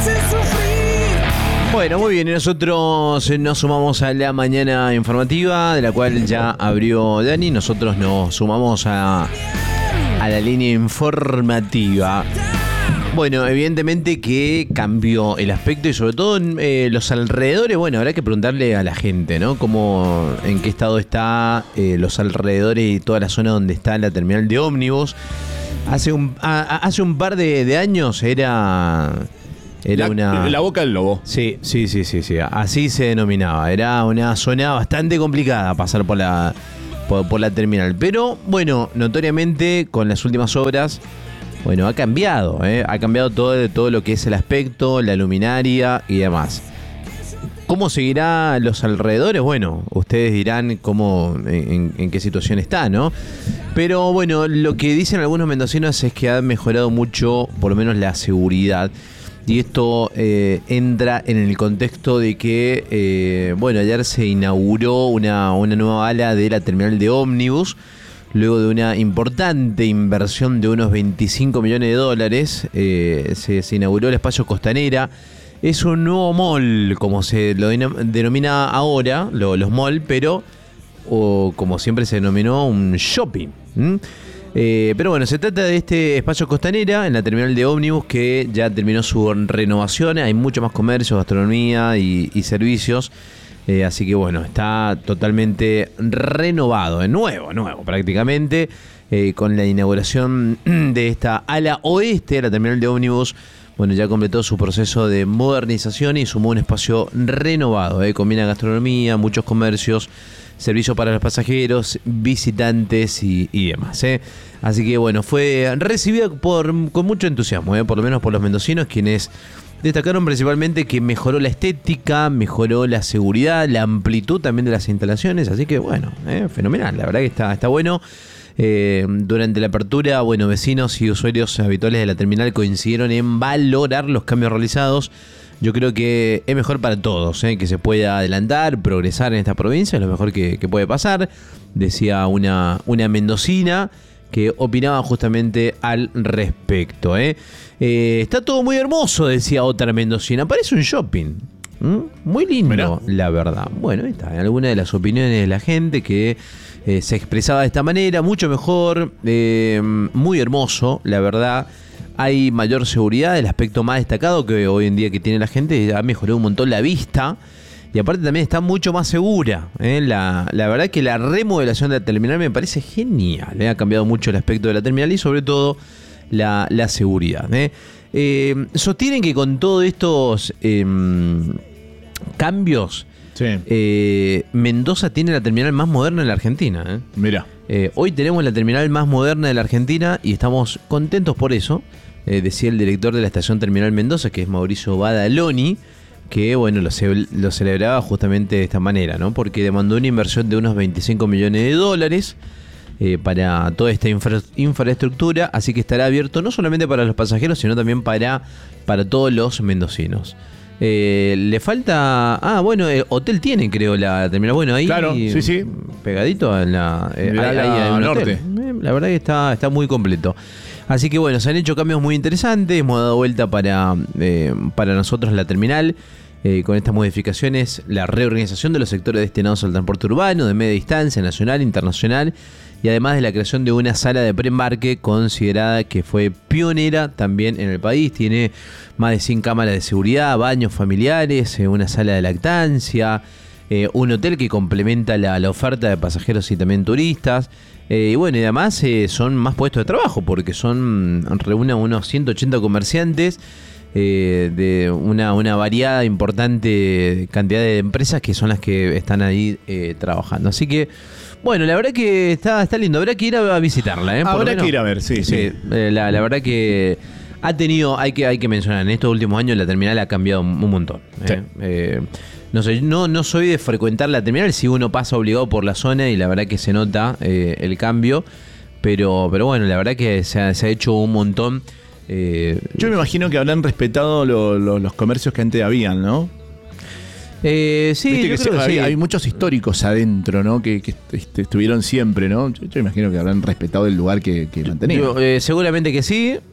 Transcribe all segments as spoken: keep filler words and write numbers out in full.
Bueno, muy bien, y nosotros nos sumamos a la mañana informativa, de la cual ya abrió Dani. Nosotros nos sumamos a, a la línea informativa. Bueno, evidentemente que cambió el aspecto y sobre todo en eh, los alrededores. Bueno, habrá que preguntarle a la gente, ¿no? Cómo, en qué estado está eh, los alrededores y toda la zona donde está la terminal de ómnibus. Hace un, a, hace un par de, de años era... Era la, una... la boca del lobo. Sí, sí, sí, sí, sí. Así se denominaba. Era una zona bastante complicada pasar por la, por, por la terminal. Pero, bueno, notoriamente con las últimas obras, bueno, ha cambiado, ¿eh? Ha cambiado todo, todo lo que es el aspecto, la luminaria y demás. ¿Cómo seguirá los alrededores? Bueno, ustedes dirán cómo, en, en qué situación está, ¿no? Pero, bueno, lo que dicen algunos mendocinos es que ha mejorado mucho, por lo menos, la seguridad. Y esto eh, entra en el contexto de que, eh, bueno, ayer se inauguró una, una nueva ala de la terminal de ómnibus, luego de una importante inversión de unos veinticinco millones de dólares, eh, se, se inauguró el espacio Costanera. Es un nuevo mall, como se lo denomina ahora, lo, los mall, pero, o como siempre se denominó, un shopping. ¿Mm? Eh, pero bueno, se trata de este espacio Costanera en la terminal de ómnibus que ya terminó su renovación. Hay mucho más comercio, gastronomía y, y servicios. Eh, así que bueno, está totalmente renovado, eh, nuevo, nuevo prácticamente, eh, con la inauguración de esta ala oeste de la terminal de ómnibus. Bueno, ya completó su proceso de modernización y sumó un espacio renovado. Eh, combina gastronomía, muchos comercios, servicio para los pasajeros, visitantes y, y demás. ¿eh? Así que bueno, fue recibida por, con mucho entusiasmo, ¿eh? por lo menos por los mendocinos, quienes destacaron principalmente que mejoró la estética, mejoró la seguridad, la amplitud también de las instalaciones. Así que bueno, ¿eh? fenomenal, la verdad que está, está bueno. Eh, durante la apertura, bueno, vecinos y usuarios habituales de la terminal coincidieron en valorar los cambios realizados. Yo creo que es mejor para todos, ¿eh? que se pueda adelantar, progresar en esta provincia, es lo mejor que, que puede pasar, decía una, una mendocina que opinaba justamente al respecto. ¿eh? Eh, está todo muy hermoso, decía otra mendocina, parece un shopping. ¿Mm? Muy lindo, Mirá. La verdad. Bueno, ahí está, alguna de las opiniones de la gente que eh, se expresaba de esta manera, mucho mejor, eh, muy hermoso, la verdad. Hay mayor seguridad, el aspecto más destacado que hoy en día que tiene la gente, ha mejorado un montón la vista y aparte también está mucho más segura. ¿eh? La, la verdad que la remodelación de la terminal me parece genial, ¿eh? ha cambiado mucho el aspecto de la terminal y sobre todo la, la seguridad. ¿eh? Eh, sostienen que con todos estos eh, cambios, sí. eh, Mendoza tiene la terminal más moderna de la Argentina. ¿eh? Mirá. Eh, hoy tenemos la terminal más moderna de la Argentina y estamos contentos por eso, eh, decía el director de la estación Terminal Mendoza, que es Mauricio Badaloni, que bueno, lo, ce- lo celebraba justamente de esta manera, ¿no? Porque demandó una inversión de unos veinticinco millones de dólares eh, para toda esta infra- infraestructura, así que estará abierto no solamente para los pasajeros, sino también para, para todos los mendocinos. Eh, le falta... Ah, bueno, el hotel tiene, creo, la terminal. Bueno, ahí... Claro, sí, sí. Pegadito en la... Eh, ahí, ahí hay un norte. Eh, la verdad que está, está muy completo. Así que bueno, se han hecho cambios muy interesantes. Hemos dado vuelta para, eh, para nosotros la terminal. Eh, con estas modificaciones, la reorganización de los sectores destinados al transporte urbano, de media distancia, nacional, internacional, y además de la creación de una sala de preembarque considerada que fue pionera también en el país. Tiene más de cien cámaras de seguridad, baños familiares, eh, una sala de lactancia, eh, un hotel que complementa la, la oferta de pasajeros y también turistas. Eh, y bueno, y además eh, son más puestos de trabajo porque son reúne a unos ciento ochenta comerciantes, Eh, de una, una variada importante cantidad de empresas que son las que están ahí eh, trabajando. Así que, bueno, la verdad que está, está lindo. Habrá que ir a, a visitarla. ¿eh? Habrá que ir a ver, sí, sí. sí. Eh, la, la verdad que ha tenido, hay que, hay que mencionar, en estos últimos años la terminal ha cambiado un, un montón. ¿eh? Sí. Eh, no sé, no, no soy de frecuentar la terminal, si uno pasa obligado por la zona y la verdad que se nota eh, el cambio. Pero, pero bueno, la verdad que se ha, se ha hecho un montón. Eh, Yo me imagino que habrán respetado lo, lo, los comercios que antes habían, ¿no? Eh, sí, yo que creo sí, que hay, sí. hay muchos históricos adentro, ¿no? Que, que est- estuvieron siempre, ¿no? Yo, yo imagino que habrán respetado el lugar que, que mantenían. Yo, eh, seguramente que sí.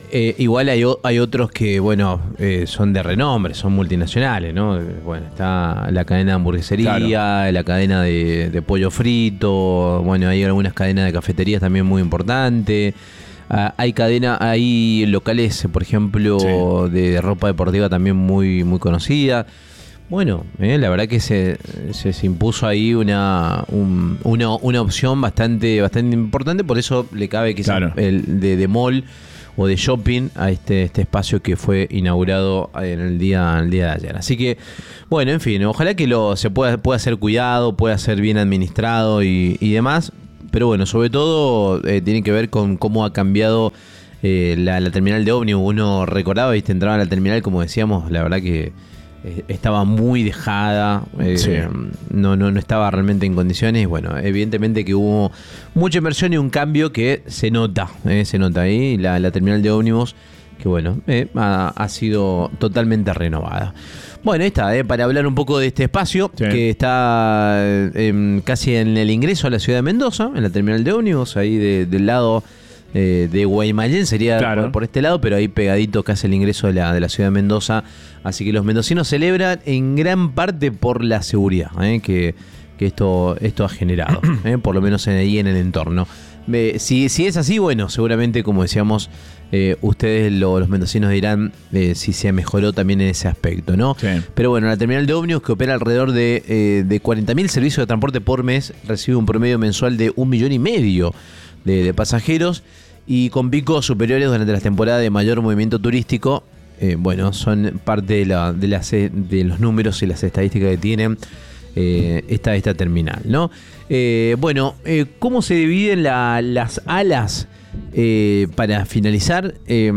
Eh, igual hay, o- hay otros que, bueno, eh, son de renombre, son multinacionales, ¿no? Bueno, está la cadena de hamburguesería, Claro. la cadena de, de pollo frito, bueno, hay algunas cadenas de cafeterías también muy importantes. Ah, hay cadena, hay locales, por ejemplo, Sí. de ropa deportiva también muy, muy conocida. Bueno, eh, la verdad que se, se, se impuso ahí una, un- una, una opción bastante, bastante importante, por eso le cabe quizás Claro. el de, de mall o de shopping a este, este espacio que fue inaugurado en el día, el día de ayer. Así que, bueno, en fin, ojalá que lo se pueda, pueda ser cuidado, pueda ser bien administrado y, y demás. Pero bueno, sobre todo eh, tiene que ver con cómo ha cambiado eh, la, la terminal de ómnibus. Uno recordaba, viste, entraba a la terminal, como decíamos, la verdad que eh, estaba muy dejada, eh, Sí. no, no, no estaba realmente en condiciones. Y bueno, evidentemente que hubo mucha inversión y un cambio que se nota, eh, se nota ahí. La, la terminal de ómnibus, que bueno, eh, ha, ha sido totalmente renovada. Bueno, ahí está, eh, para hablar un poco de este espacio Sí. que está eh, casi en el ingreso a la ciudad de Mendoza, en la terminal de ómnibus, ahí de- del lado eh, de Guaymallén, sería Claro. por, por este lado, pero ahí pegadito casi el ingreso de la, de la ciudad de Mendoza. Así que los mendocinos celebran en gran parte por la seguridad eh, que, que esto, esto ha generado, eh, por lo menos en, ahí en el entorno. Eh, si, si es así, bueno, seguramente, como decíamos, eh, ustedes lo- los mendocinos dirán eh, si se mejoró también en ese aspecto, ¿no? Sí. Pero bueno, la terminal de ómnibus, que opera alrededor de, eh, de cuarenta mil servicios de transporte por mes, recibe un promedio mensual de un millón y medio de, de pasajeros y con picos superiores durante las temporadas de mayor movimiento turístico. Eh, bueno, son parte de, la, de, las, de los números y las estadísticas que tienen eh, esta, esta terminal, ¿no? Eh, bueno, eh, ¿cómo se dividen la- las alas? Eh, para finalizar, eh,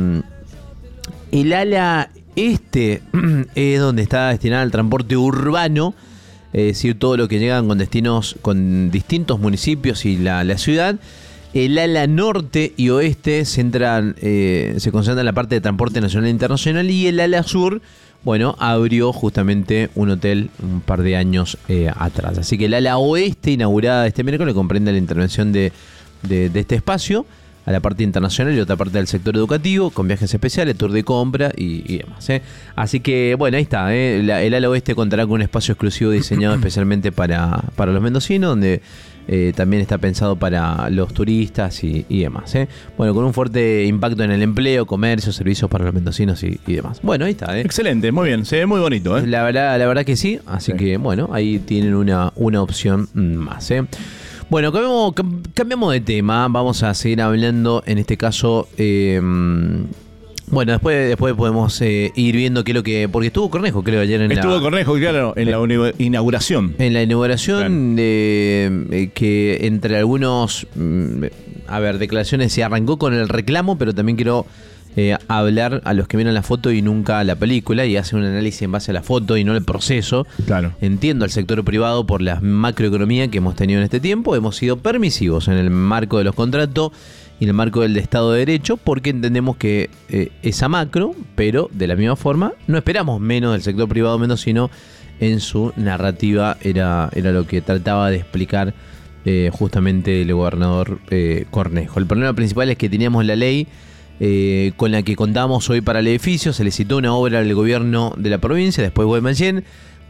el ala este es donde está destinada al transporte urbano, es decir, todo lo que llegan con destinos con distintos municipios y la, la ciudad. El ala norte y oeste centran, eh, se concentra en la parte de transporte nacional e internacional, y el ala sur, bueno, abrió justamente un hotel un par de años eh, atrás. Así que el ala oeste, inaugurada este miércoles, comprende la intervención de, de, de este espacio a la parte internacional y otra parte del sector educativo, con viajes especiales, tour de compra y, y demás. ¿eh? Así que, bueno, ahí está. ¿eh? La- el ala oeste contará con un espacio exclusivo diseñado especialmente para, para los mendocinos, donde eh, también está pensado para los turistas y, y demás. ¿eh? Bueno, con un fuerte impacto en el empleo, comercio, servicios para los mendocinos y, y demás. Bueno, ahí está. ¿eh? Excelente, muy bien. Se ve muy bonito, ¿eh? La verdad, la verdad que sí. Así Sí. que, bueno, ahí tienen una, una opción más. ¿eh? Bueno, cambiamos, cam- cambiamos de tema. Vamos a seguir hablando, en este caso. eh, bueno, después, después podemos eh, ir viendo qué es lo que. Porque estuvo Cornejo, creo, ayer en Estuvo la. Cornejo, claro, en la uni- inauguración. En la inauguración, de, eh, que entre algunos, mm, a ver, declaraciones, se arrancó con el reclamo, pero también quiero eh, hablar a los que miran la foto y nunca la película, y hacen un análisis en base a la foto y no el proceso. Claro. Entiendo al sector privado por la macroeconomía que hemos tenido en este tiempo. Hemos sido permisivos en el marco de los contratos y en el marco del Estado de Derecho, porque entendemos que eh, esa macro, pero de la misma forma, no esperamos menos del sector privado mendocino. En su narrativa era, era lo que trataba de explicar eh, justamente el gobernador eh, Cornejo. El problema principal es que teníamos la ley eh, con la que contamos hoy para el edificio. Se le citó una obra al gobierno de la provincia, después Guaymallén.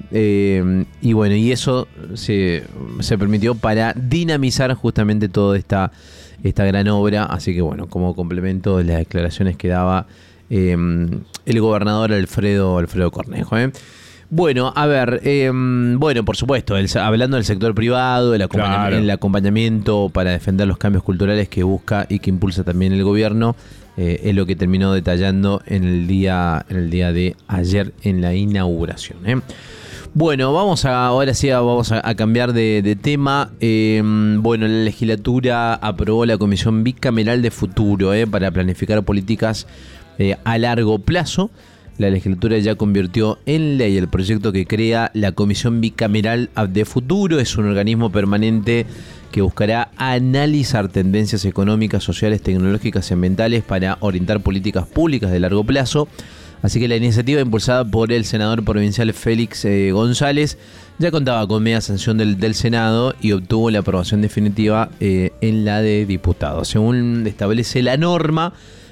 Eh, y bueno, y eso se, se permitió para dinamizar justamente toda esta, esta gran obra. Así que bueno, como complemento de las declaraciones que daba eh, el gobernador Alfredo, Alfredo Cornejo. ¿eh? Bueno, a ver, eh, bueno, por supuesto, el- hablando del sector privado, el, acompañam- Claro. el acompañamiento para defender los cambios culturales que busca y que impulsa también el gobierno, eh, es lo que terminó detallando en el día, en el día de ayer en la inauguración. ¿eh? Bueno, vamos a, ahora sí vamos a, a cambiar de, de tema. Eh, bueno, la legislatura aprobó la Comisión Bicameral de Futuro eh, para planificar políticas eh, a largo plazo. La legislatura ya convirtió en ley el proyecto que crea la Comisión Bicameral de Futuro. Es un organismo permanente que buscará analizar tendencias económicas, sociales, tecnológicas y ambientales para orientar políticas públicas de largo plazo. Así que la iniciativa, impulsada por el senador provincial Félix eh, González, ya contaba con media sanción del, del Senado y obtuvo la aprobación definitiva eh, en la de diputados. Según establece la norma,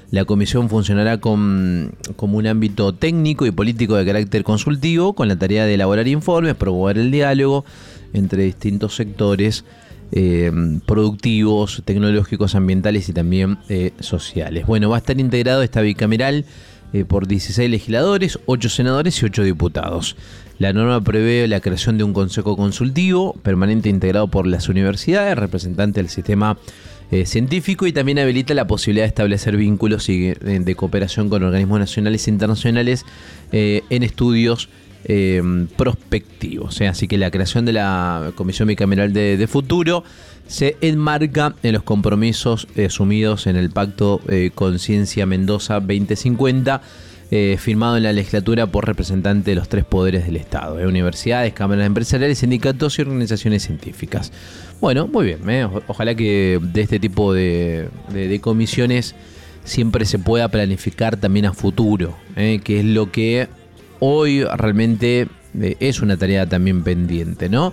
La comisión funcionará con, como un ámbito técnico y político de carácter consultivo, con la tarea de elaborar informes, promover el diálogo entre distintos sectores eh, productivos, tecnológicos, ambientales y también eh, sociales. Bueno, va a estar integrado esta bicameral eh, por dieciséis legisladores, ocho senadores y ocho diputados. La norma prevé la creación de un consejo consultivo permanente integrado por las universidades, representantes del sistema eh, científico, y también habilita la posibilidad de establecer vínculos y, eh, de cooperación con organismos nacionales e internacionales eh, en estudios eh, prospectivos. ¿eh? Así que la creación de la Comisión Bicameral de, de Futuro se enmarca en los compromisos eh, asumidos en el Pacto eh, Conciencia Mendoza veinte cincuenta, Eh, firmado en la legislatura por representantes de los tres poderes del Estado, eh, universidades, cámaras empresariales, sindicatos y organizaciones científicas. Bueno, muy bien, eh, o- ojalá que de este tipo de, de, de comisiones siempre se pueda planificar también a futuro, eh, que es lo que hoy realmente eh, es una tarea también pendiente, ¿no?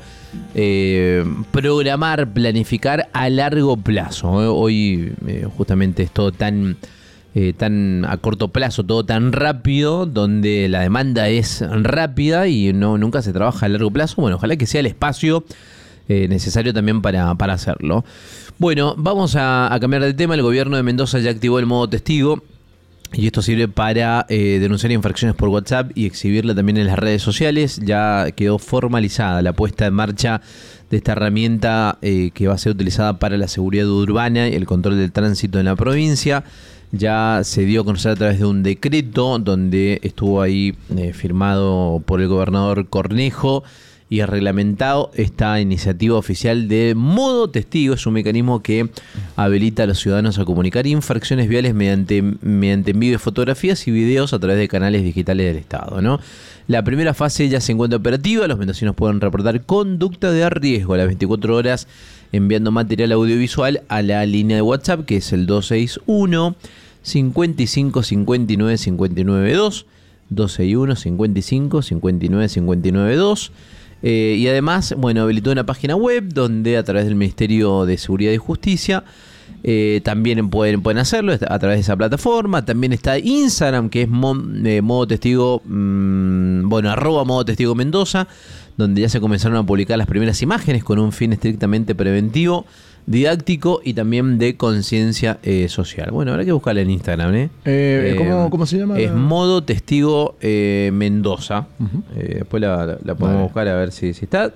Eh, programar, planificar a largo plazo. eh. Hoy eh, justamente es todo tan... Eh, tan a corto plazo, todo tan rápido, donde la demanda es rápida y no nunca se trabaja a largo plazo. Bueno, ojalá que sea el espacio eh, necesario también para, para hacerlo. Bueno, vamos a, a cambiar de tema. El gobierno de Mendoza ya activó el modo testigo, y esto sirve para eh, denunciar infracciones por WhatsApp y exhibirla también en las redes sociales. Ya quedó formalizada la puesta en marcha de esta herramienta eh, que va a ser utilizada para la seguridad urbana y el control del tránsito en la provincia. Ya se dio a conocer a través de un decreto donde estuvo ahí eh, firmado por el gobernador Cornejo y reglamentado esta iniciativa oficial de modo testigo. Es un mecanismo que habilita a los ciudadanos a comunicar infracciones viales mediante, mediante envío de fotografías y videos a través de canales digitales del Estado, ¿no? La primera fase ya se encuentra operativa. Los mendocinos pueden reportar conducta de riesgo a las veinticuatro horas enviando material audiovisual a la línea de WhatsApp, que es el dos seis uno, cincuenta y cinco, cincuenta y nueve, cincuenta y nueve dos, dos seis uno, cincuenta y cinco, cincuenta y nueve, cincuenta y nueve dos. Eh, y además, bueno, habilitó una página web donde a través del Ministerio de Seguridad y Justicia eh, también pueden, pueden hacerlo a través de esa plataforma. También está Instagram, que es mo, eh, modo testigo, mmm, bueno, arroba modo testigo Mendoza, donde ya se comenzaron a publicar las primeras imágenes con un fin estrictamente preventivo, didáctico y también de conciencia eh, social. Bueno, habrá que buscarla en Instagram, ¿eh? Eh, ¿cómo, ¿Cómo se llama? Es modo testigo eh, Mendoza. Uh-huh. Eh, después la, la, la podemos Vale. buscar a ver si, si está.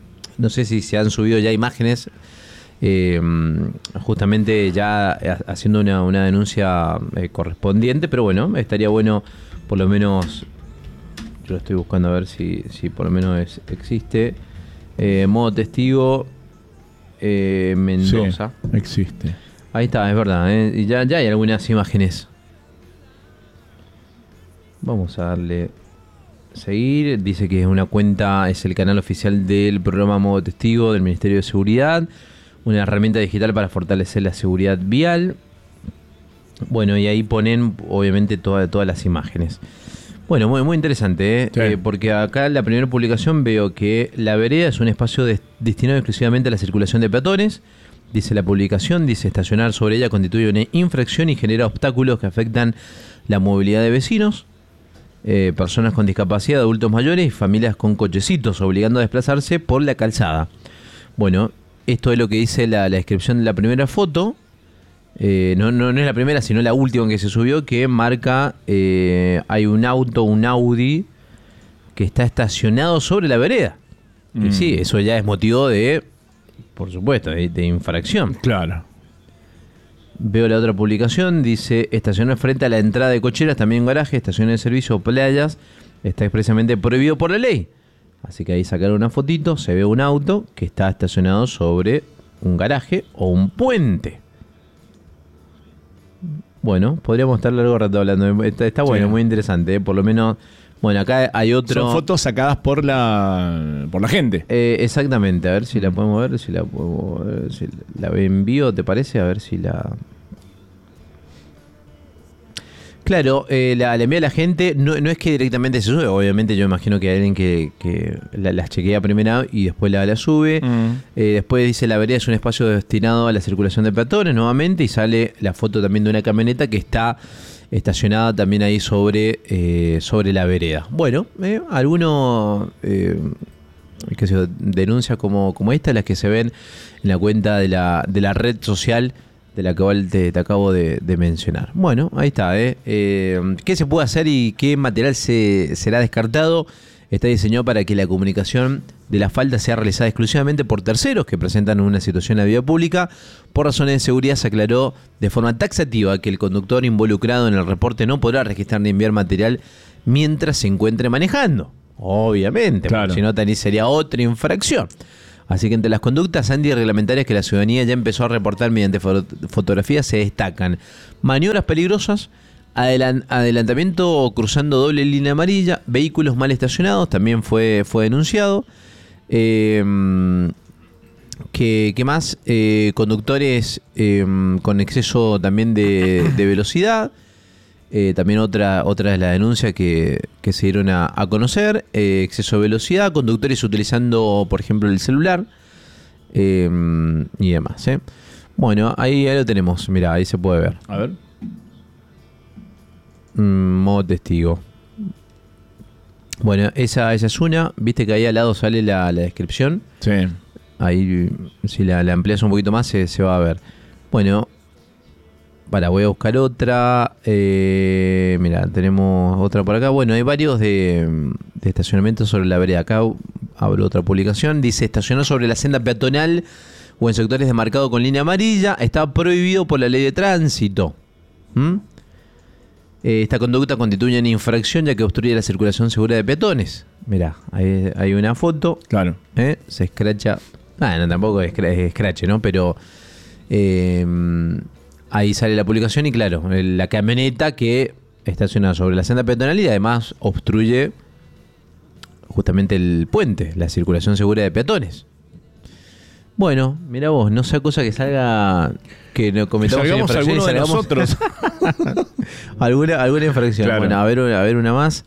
No sé si se han subido ya imágenes, eh, justamente ya haciendo una, una denuncia eh, correspondiente, pero bueno, estaría bueno por lo menos. Yo lo estoy buscando a ver si, si por lo menos es- existe. Eh, modo testigo eh, Mendoza. Sí, existe. Ahí está, es verdad, ¿eh? Y ya, ya hay algunas imágenes. Vamos a darle seguir. Dice que es una cuenta, es el canal oficial del programa Modo Testigo del Ministerio de Seguridad, una herramienta digital para fortalecer la seguridad vial. Bueno, y ahí ponen obviamente toda, todas las imágenes. Bueno, muy, muy interesante, ¿eh? Sí. Eh, porque acá en la primera publicación veo que la vereda es un espacio des- destinado exclusivamente a la circulación de peatones. Dice la publicación, dice estacionar sobre ella constituye una infracción y genera obstáculos que afectan la movilidad de vecinos, eh, personas con discapacidad, adultos mayores y familias con cochecitos, obligando a desplazarse por la calzada. Bueno, esto es lo que dice la, la descripción de la primera foto. Eh, no, no, no es la primera, sino la última que se subió, que marca, eh, hay un auto, un Audi, que está estacionado sobre la vereda. Mm. Y sí, eso ya es motivo de, por supuesto, de, de infracción. Claro. Veo la otra publicación, dice, estacionar frente a la entrada de cocheras, también garaje, estaciones de servicio o playas, está expresamente prohibido por la ley. Así que ahí sacaron una fotito, se ve un auto que está estacionado sobre un garaje o un puente. Bueno, podríamos estar largo rato hablando. Está, está bueno, Sí. muy interesante, ¿eh? Por lo menos, bueno, acá hay otro. Son fotos sacadas por la por la gente. Eh, exactamente, a ver si la podemos ver, si la podemos ver, si la envío, ¿te parece? A ver si la. Claro, eh, la, la envía a la gente, no, no es que directamente se sube, obviamente yo imagino que hay alguien que, que la- las chequea primero y después la, la sube. Mm. Eh, después dice la vereda es un espacio destinado a la circulación de peatones nuevamente y sale la foto también de una camioneta que está estacionada también ahí sobre, eh, sobre la vereda. Bueno, eh, algunos eh, qué sé yo, denuncias como, como esta, las que se ven en la cuenta de la, de la red social de la que te, te acabo de, de mencionar. Bueno, ahí está. ¿eh? Eh, ¿Qué se puede hacer y qué material se, será descartado? Está diseñado para que la comunicación de la falta sea realizada exclusivamente por terceros que presentan una situación en la vía pública. Por razones de seguridad se aclaró de forma taxativa que el conductor involucrado en el reporte no podrá registrar ni enviar material mientras se encuentre manejando. Obviamente, Claro. porque si no también sería otra infracción. Así que entre las conductas antirreglamentarias que la ciudadanía ya empezó a reportar mediante fo- fotografías se destacan maniobras peligrosas, adelan- adelantamiento cruzando doble línea amarilla, vehículos mal estacionados, también fue, fue denunciado. Eh, ¿qué, qué más? Eh, conductores eh, con exceso también de, de velocidad. Eh, también otra otra es la denuncia que, que se dieron a, a conocer, eh, exceso de velocidad, conductores utilizando, por ejemplo, el celular eh, y demás. ¿eh? Bueno, ahí, ahí lo tenemos, mirá, ahí se puede ver. A ver. Mm, modo testigo. Bueno, esa, esa es una, viste que ahí al lado sale la, la descripción, Sí. ahí si la, la amplias un poquito más se, se va a ver. Bueno, para, voy a buscar otra. Eh, mira, tenemos otra por acá. Bueno, hay varios de, de estacionamientos sobre la vereda. Acá abro otra publicación. Dice, estacionar sobre la senda peatonal o en sectores demarcados con línea amarilla está prohibido por la ley de tránsito. ¿Mm? Eh, esta conducta constituye una infracción ya que obstruye la circulación segura de peatones. Mirá, ahí hay una foto. Claro. ¿eh? Se escracha. Bueno, tampoco es, es escrache, ¿no? Pero eh, ahí sale la publicación y claro, la camioneta que estaciona sobre la senda peatonal y además obstruye justamente el puente, la circulación segura de peatones. Bueno, mira vos, no sea cosa que salga que no cometamos una Salgamos infracción y alguno de salgamos nosotros. alguna, alguna infracción. Claro. Bueno, a ver, a ver una más.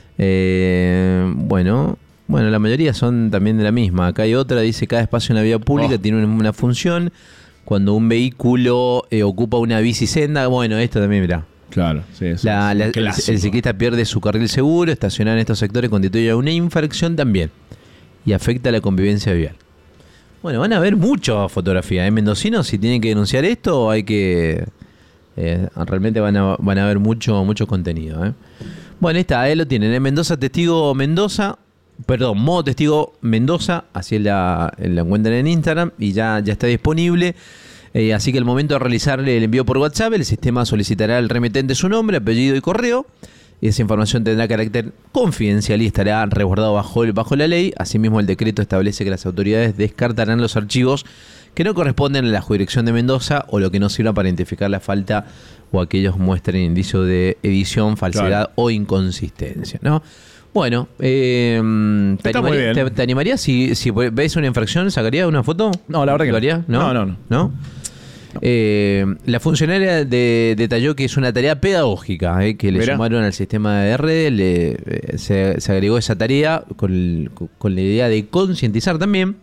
Eh, bueno, bueno, la mayoría son también de la misma. Acá hay otra, dice cada espacio en la vía pública Oh. tiene una, una función. Cuando un vehículo eh, ocupa una bicisenda, bueno, esto también, mirá. Claro, sí, eso La- es la- un el, clásico. el ciclista pierde su carril seguro, estacionar en estos sectores constituye una infracción también y afecta a la convivencia vial. Bueno, van a haber mucha fotografía. ¿eh? Mendocinos, si tienen que denunciar esto, hay que... eh, realmente van a, van a haber mucho, mucho contenido. ¿eh? Bueno, ahí está, ahí lo tienen. ¿eh? Mendoza, testigo Mendoza, perdón, modo testigo Mendoza, así la, la encuentran en Instagram y ya, ya está disponible. Eh, así que al momento de realizarle el envío por WhatsApp, el sistema solicitará al remitente su nombre, apellido y correo. Y esa información tendrá carácter confidencial y estará resguardado bajo, el- bajo la ley. Asimismo, el decreto establece que las autoridades descartarán los archivos que no corresponden a la jurisdicción de Mendoza o lo que no sirva para identificar la falta o aquellos muestren indicios de edición, falsedad Claro. o inconsistencia, ¿no? Bueno, eh, ¿te, Está muy animaría, bien. te, te animarías si, si ves una infracción, sacarías una foto? No, la verdad que ¿Lo no. harías? ¿No? No, no, no. ¿No? Eh, la funcionaria de- detalló que es una tarea pedagógica eh, que le Mirá. sumaron al sistema de red, le, eh, se, se agregó esa tarea con, el- con la idea de concientizar también,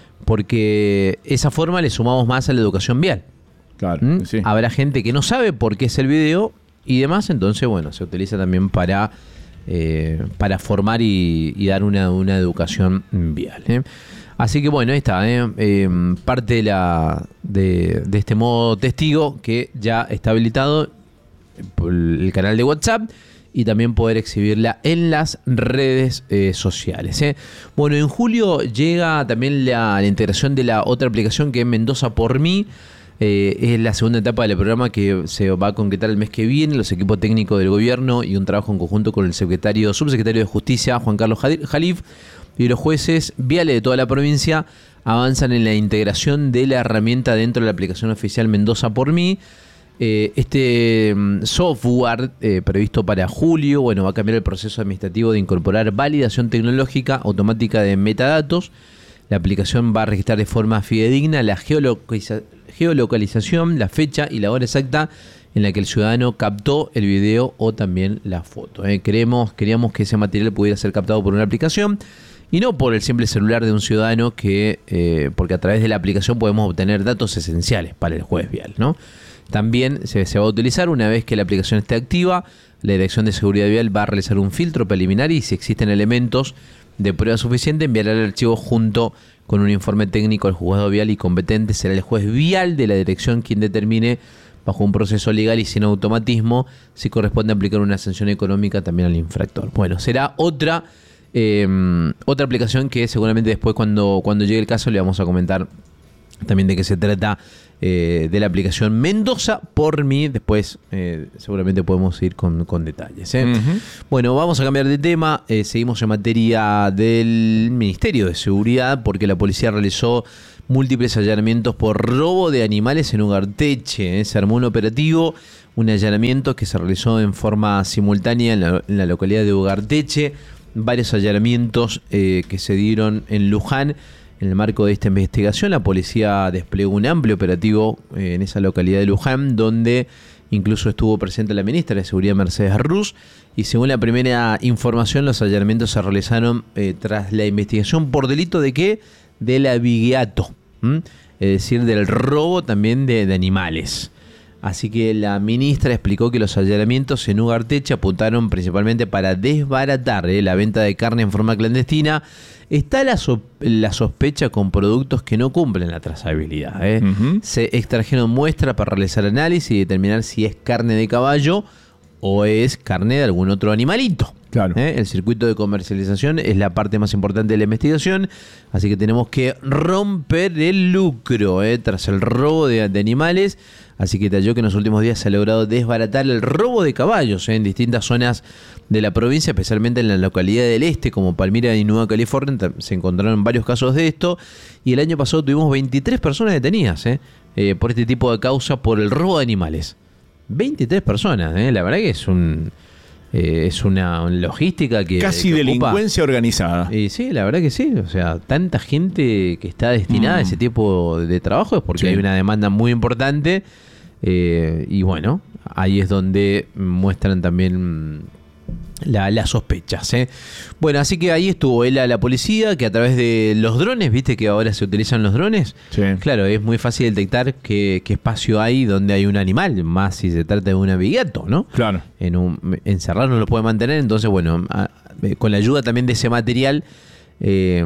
porque esa forma le sumamos más a la educación vial. Claro, ¿Mm? sí. Habrá gente que no sabe por qué es el video y demás, entonces bueno, se utiliza también para, eh, para formar y, y dar una, una educación vial. ¿eh? Así que bueno, ahí está, ¿eh? Eh, parte de, la, de, de este modo testigo que ya está habilitado por el canal de WhatsApp y también poder exhibirla en las redes eh, sociales. ¿eh? Bueno, en julio llega también la, la integración de la otra aplicación que es Mendoza por mí. Eh, es la segunda etapa del programa que se va a concretar el mes que viene. Los equipos técnicos del gobierno y un trabajo en conjunto con el secretario, subsecretario de Justicia, Juan Carlos Jalif, y los jueces viales de toda la provincia avanzan en la integración de la herramienta dentro de la aplicación oficial Mendoza por mí. Eh, este mm, software eh, previsto para julio, bueno, va a cambiar el proceso administrativo de incorporar validación tecnológica automática de metadatos. La aplicación va a registrar de forma fidedigna la geolocaliza- geolocalización, la fecha y la hora exacta en la que el ciudadano captó el video o también la foto. ¿eh? Queremos, queríamos que ese material pudiera ser captado por una aplicación y no por el simple celular de un ciudadano, que eh, porque a través de la aplicación podemos obtener datos esenciales para el juez vial, ¿no? También se, se va a utilizar, una vez que la aplicación esté activa, la Dirección de Seguridad Vial va a realizar un filtro preliminar y, si existen elementos de prueba suficiente, enviará el archivo junto con un informe técnico al juzgado vial y competente. Será el juez vial de la dirección quien determine, bajo un proceso legal y sin automatismo, si corresponde aplicar una sanción económica también al infractor. Bueno, será otra eh, otra aplicación que seguramente después, cuando, cuando llegue el caso, le vamos a comentar también de qué se trata, eh, de la aplicación Mendoza por mí. Después eh, seguramente podemos ir con, con detalles. ¿eh? Uh-huh. Bueno, vamos a cambiar de tema. Eh, seguimos en materia del Ministerio de Seguridad, porque la policía realizó múltiples allanamientos por robo de animales en Ugarteche. ¿eh? Se armó un operativo, un allanamiento que se realizó en forma simultánea en la, en la localidad de Ugarteche. Varios allanamientos eh, que se dieron en Luján. En el marco de esta investigación, la policía desplegó un amplio operativo eh, en esa localidad de Luján, donde incluso estuvo presente la ministra de Seguridad, Mercedes Ruz, y según la primera información, los allanamientos se realizaron eh, tras la investigación por delito de ¿qué? Del abigeato, ¿m? Es decir, del robo también de, de animales. Así que la ministra explicó que los allanamientos en Ugarteche apuntaron principalmente para desbaratar eh, la venta de carne en forma clandestina. Está la, so la sospecha con productos que no cumplen la trazabilidad. ¿eh? Uh-huh. Se extrajeron muestras para realizar análisis y determinar si es carne de caballo o es carne de algún otro animalito. Claro. ¿eh? El circuito de comercialización es la parte más importante de la investigación, así que tenemos que romper el lucro ¿eh? tras el robo de, de animales. Así que detalló que en los últimos días se ha logrado desbaratar el robo de caballos ¿eh? en distintas zonas de la provincia, especialmente en la localidad del este, como Palmira y Nueva California. Se encontraron varios casos de esto, y el año pasado tuvimos veintitrés personas detenidas ¿eh? Eh, por este tipo de causa, por el robo de animales. veintitrés personas, ¿eh? La verdad que es un... Eh, es una logística que... Casi que delincuencia ocupa. Organizada. Eh, sí, la verdad que sí. O sea, tanta gente que está destinada mm. a ese tipo de trabajo es porque sí. hay una demanda muy importante. Eh, y bueno, ahí es donde muestran también la, las sospechas. ¿eh? Bueno, así que ahí estuvo él a la policía, que a través de los drones, viste que ahora se utilizan los drones. Sí. Claro, es muy fácil detectar qué, qué espacio hay donde hay un animal, más si se trata de un abigeato, ¿no? Claro. En un, encerrado no lo puede mantener, entonces bueno, a, con la ayuda también de ese material eh,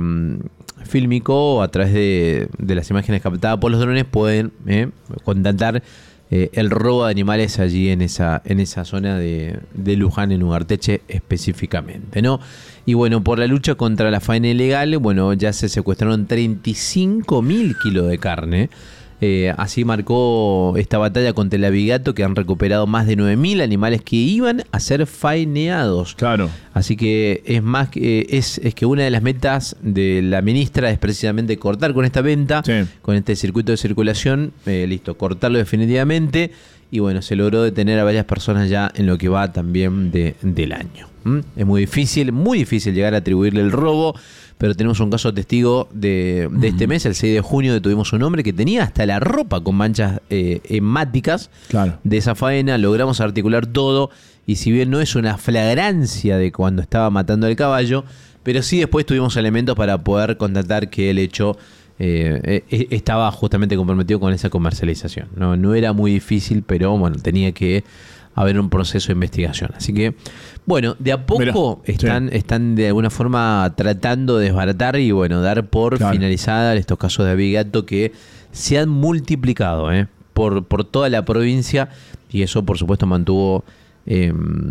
fílmico, a través de, de las imágenes captadas por los drones, pueden eh, contactar Eh, el robo de animales allí en esa, en esa zona de, de Luján, en Ugarteche específicamente, ¿no? Y bueno, por la lucha contra la faena ilegal, bueno, ya se secuestraron treinta y cinco mil kilos de carne. Eh, así marcó esta batalla contra el abigeato, que han recuperado más de nueve mil animales que iban a ser faineados. Claro. Así que es más que es, es que una de las metas de la ministra es precisamente cortar con esta venta, sí. con este circuito de circulación, eh, listo, cortarlo definitivamente. Y bueno, se logró detener a varias personas ya en lo que va también de, del año. ¿Mm? Es muy difícil, muy difícil llegar a atribuirle el robo, pero tenemos un caso testigo de, de este mes. El seis de junio detuvimos a un hombre que tenía hasta la ropa con manchas eh, hemáticas claro. de esa faena. Logramos articular todo, y si bien no es una flagrancia de cuando estaba matando al caballo, pero sí después tuvimos elementos para poder constatar que el hecho eh, eh, estaba justamente comprometido con esa comercialización. No, no era muy difícil, pero bueno, tenía que haber un proceso de investigación. Así que, bueno, de a poco Mira, están, sí. están de alguna forma tratando de desbaratar y bueno, dar por claro. finalizada estos casos de abigeato que se han multiplicado ¿eh? por, por toda la provincia, y eso por supuesto mantuvo eh,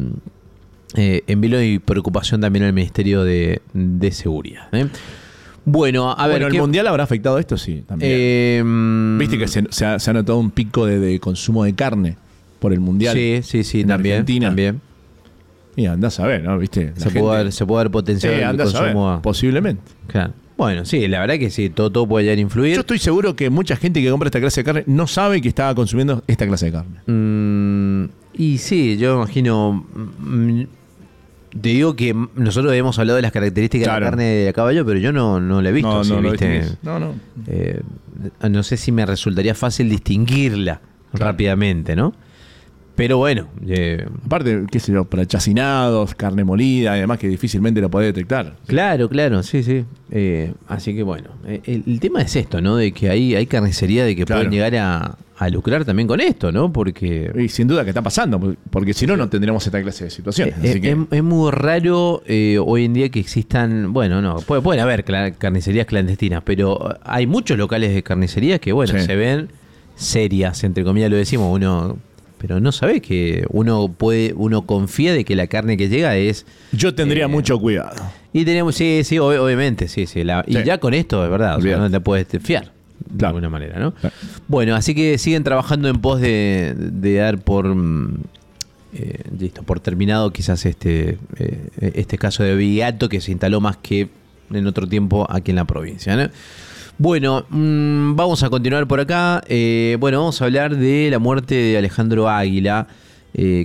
eh, en vilo y preocupación también al Ministerio de, de Seguridad. ¿eh? Bueno, a ver. Bueno, ¿el ¿qué? mundial habrá afectado esto? Sí, también. Eh, Viste que se, se, ha, se ha notado un pico de, de consumo de carne por el mundial. Sí, sí, sí, en también. Argentina. También. Y andás a ver, ¿no? ¿Viste? Se puede, haber, se puede haber potenciado sí, el consumo. A ver, posiblemente. Claro. Bueno, sí, la verdad que sí, todo, todo puede llegar a influir. Yo estoy seguro que mucha gente que compra esta clase de carne no sabe que estaba consumiendo esta clase de carne. Mm, y sí, yo imagino. Mm, te digo que nosotros hemos hablado de las características claro. de la carne de caballo, pero yo no, no la he visto. No, así, no, ¿viste? no, no. Eh, no sé si me resultaría fácil distinguirla claro. rápidamente, ¿no? Pero bueno. Eh, Aparte, qué sé yo, para chacinados, carne molida y demás que difícilmente lo podés detectar. Claro, claro, sí, sí. Eh, así que bueno, el, el tema es esto, ¿no? De que hay, hay carnicería de que claro. pueden llegar a, a lucrar también con esto, ¿no? Porque... Y sin duda que está pasando, porque si no, no tendríamos esta clase de situaciones. Eh, así que... es, es muy raro eh, hoy en día que existan, bueno, no, puede, pueden haber carnicerías clandestinas, pero hay muchos locales de carnicerías que, bueno, sí. se ven serias, entre comillas lo decimos, uno... Pero no sabés que uno puede, uno confía de que la carne que llega es... Yo tendría eh, mucho cuidado. Y tenemos, sí, sí, ob- obviamente, sí, sí. La, sí. Y ya con esto, es verdad, o sea, no te puedes fiar de claro. alguna manera, ¿no? Claro. Bueno, así que siguen trabajando en pos de, de dar por eh, listo, por terminado quizás este, eh, este caso de Vigato que se instaló más que en otro tiempo aquí en la provincia, ¿no? Bueno, mmm, vamos a continuar por acá. Eh, bueno, vamos a hablar de la muerte de Alejandro Águila, eh,